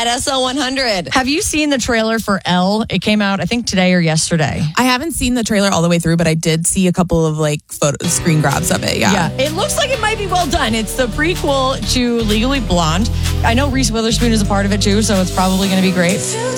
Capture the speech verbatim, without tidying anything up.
at S L one hundred. Have you seen the trailer for Elle? It came out, I think, today or yesterday. I haven't seen the trailer all the way through, but I did see a couple of like photo screen grabs of it. Yeah. Yeah, it looks like it might be well done. It's the prequel to Legally Blonde. I know Reese Witherspoon is a part of it too, so it's probably going to be great.